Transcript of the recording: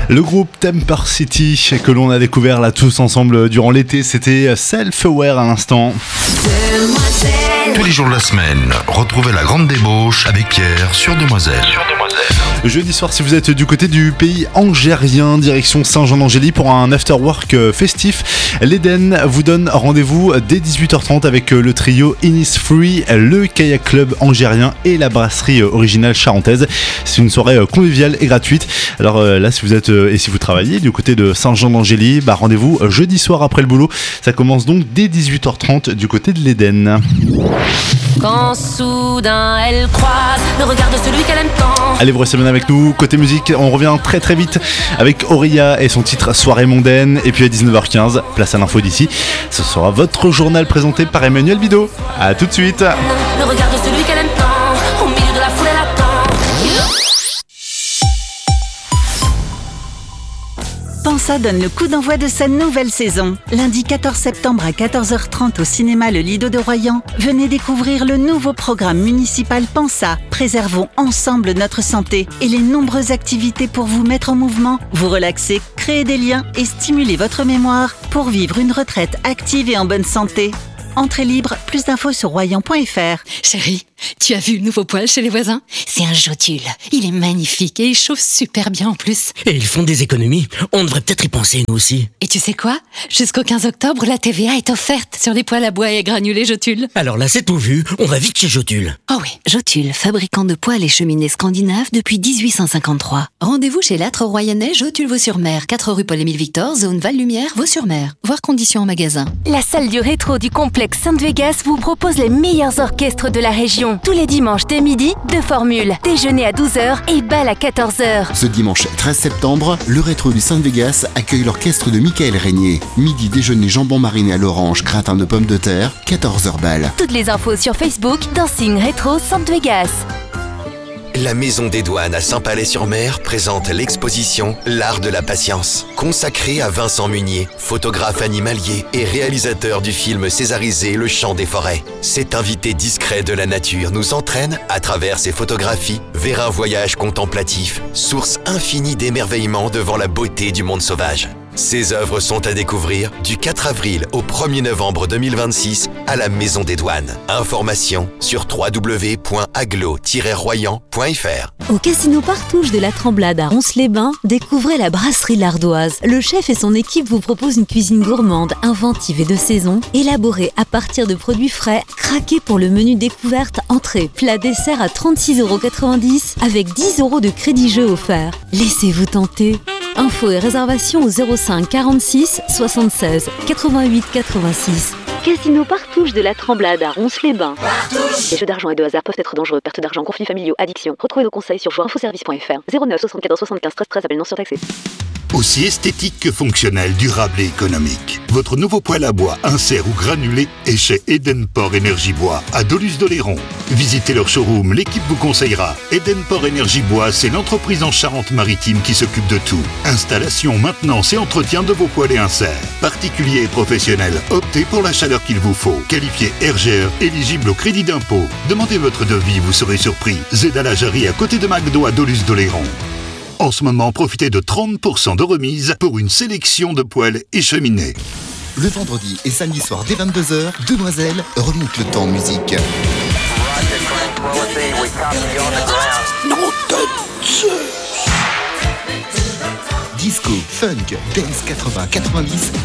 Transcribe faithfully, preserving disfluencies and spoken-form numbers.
Le groupe Temper City que l'on a découvert là tous ensemble durant l'été, c'était Self-Aware à l'instant. Tous les jours de la semaine, retrouvez la grande débauche avec Pierre sur Demoiselle. Sur Demoiselle. Jeudi soir, si vous êtes du côté du pays angérien, direction Saint-Jean-d'Angély pour un after-work festif, l'Eden vous donne rendez-vous dès dix-huit heures trente avec le trio Innisfree, le kayak club angérien et la brasserie originale charentaise. C'est une soirée conviviale et gratuite. Alors là, si vous êtes et si vous travaillez du côté de Saint-Jean-d'Angély, bah rendez-vous jeudi soir après le boulot. Ça commence donc dès dix-huit heures trente du côté de l'Eden. Quand soudain elle croise le regard de celui qu'elle aime tant. Allez, vous restez bien avec nous. Côté musique, on revient très très vite avec Auria et son titre Soirée mondaine. Et puis à dix-neuf heures quinze, place à l'info d'ici. Ce sera votre journal présenté par Emmanuel Bidot. A tout de suite. Le regard de celui qu'elle aime tant. Au milieu de la foule, elle attend. Pensa donne le coup d'envoi de sa nouvelle saison. Lundi quatorze septembre à quatorze heures trente au cinéma Le Lido de Royan, venez découvrir le nouveau programme municipal Pensa. Préservons ensemble notre santé et les nombreuses activités pour vous mettre en mouvement, vous relaxer, créer des liens et stimuler votre mémoire pour vivre une retraite active et en bonne santé. Entrée libre, plus d'infos sur royan point f r. Chérie, tu as vu le nouveau poêle chez les voisins ? C'est un Jotule. Il est magnifique et il chauffe super bien en plus. Et ils font des économies. On devrait peut-être y penser nous aussi. Et tu sais quoi ? Jusqu'au quinze octobre, la T V A est offerte sur les poêles à bois et granulés Jotule. Alors là, c'est tout vu. On va vite chez Jotule. Oh oui, Jotule, fabricant de poêles et cheminées scandinaves depuis dix-huit cent cinquante-trois. Rendez-vous chez l'âtre royannais Jotule-Vaux-sur-Mer, quatre rue Paul-Émile Victor, zone Val-Lumière, Vaux-sur-Mer. Voir conditions en magasin. La salle du rétro du complexe Sainte Vegas vous propose les meilleurs orchestres de la région. Tous les dimanches dès midi, deux formules. Déjeuner à douze heures et bal à quatorze heures. Ce dimanche treize septembre, le rétro du Sainte Vegas accueille l'orchestre de Michael Régnier. Midi déjeuner jambon mariné à l'orange, gratin de pommes de terre, quatorze heures bal. Toutes les infos sur Facebook, Dancing Rétro Sainte Vegas. La Maison des Douanes à Saint-Palais-sur-Mer présente l'exposition L'Art de la Patience, consacrée à Vincent Munier, photographe animalier et réalisateur du film césarisé Le Chant des Forêts. Cet invité discret de la nature nous entraîne, à travers ses photographies, vers un voyage contemplatif, source infinie d'émerveillement devant la beauté du monde sauvage. Ces œuvres sont à découvrir du quatre avril au premier novembre deux mille vingt-six à la Maison des Douanes. Informations sur w w w point aglo tiret royan point f r. Au Casino Partouche de la Tremblade à Ronces-les-Bains, découvrez la brasserie L'Ardoise. Le chef et son équipe vous proposent une cuisine gourmande, inventive et de saison, élaborée à partir de produits frais, craqués pour le menu découverte, entrée, plat, dessert à trente-six euros quatre-vingt-dix avec dix euros de crédit jeu offert. Laissez-vous tenter. Infos et réservations au zéro cinq quarante-six soixante-seize quatre-vingt-huit quatre-vingt-six. Casino Partouche de la Tremblade à Ronces-les-Bains. Les jeux d'argent et de hasard peuvent être dangereux. Perte d'argent, conflits familiaux, addiction. Retrouvez nos conseils sur jouinfoservice point f r. zéro neuf soixante-quatorze soixante-quinze treize treize. Appel non surtaxé. Aussi esthétique que fonctionnel, durable et économique. Votre nouveau poêle à bois, insert ou granulé est chez Edenport Énergie Bois à Doluce-d'Oléron. Visitez leur showroom, l'équipe vous conseillera. Edenport Énergie Bois, c'est l'entreprise en Charente-Maritime qui s'occupe de tout. Installation, maintenance et entretien de vos poêles et inserts. Particuliers et professionnels, optez pour la chaleur qu'il vous faut. Qualifié R G E, éligible au crédit d'impôt. Demandez votre devis, vous serez surpris. Z à la Jarry à côté de McDo à Doluce-d'Oléron. En ce moment, profitez de trente pour cent de remise pour une sélection de poêles et cheminées. Le vendredi et samedi soir dès vingt-deux heures, Demoiselle remonte le temps en musique. Non de Zeus. Disco, funk, dance quatre-vingts quatre-vingt-dix